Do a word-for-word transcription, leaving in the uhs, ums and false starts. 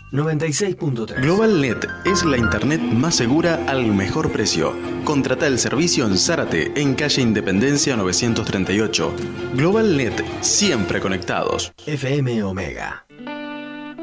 noventa y seis punto tres. GlobalNet es la internet más segura al mejor precio. Contrata el servicio en Zárate, en calle Independencia novecientos treinta y ocho. GlobalNet, siempre conectados. F M Omega.